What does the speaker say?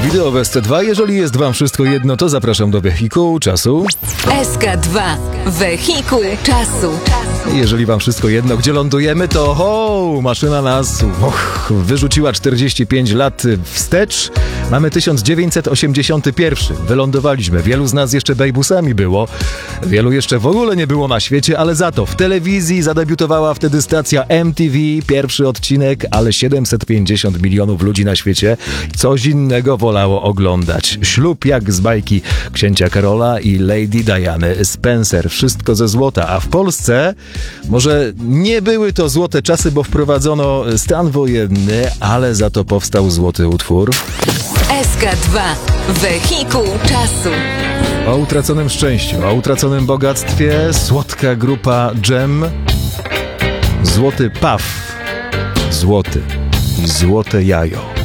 Wideo SC2. Jeżeli jest wam wszystko jedno, to zapraszam do wehikułu czasu. SK2. Wehikuł czasu. Jeżeli wam wszystko jedno, gdzie lądujemy, to maszyna nas wyrzuciła 45 lat wstecz. Mamy 1981. Wylądowaliśmy. Wielu z nas jeszcze bejbusami było. Wielu jeszcze w ogóle nie było na świecie, ale za to w telewizji zadebiutowała wtedy stacja MTV. Pierwszy odcinek, ale 750 milionów ludzi na świecie coś innego wolało oglądać. Ślub jak z bajki księcia Karola i Lady Diany Spencer. Wszystko ze złota. A w Polsce może nie były to złote czasy, bo wprowadzono stan wojenny, ale za to powstał złoty utwór. SK2. Wehikuł czasu. O utraconym szczęściu, o utraconym bogactwie, słodka grupa Dżem, złoty paw, złoty i złote jajo.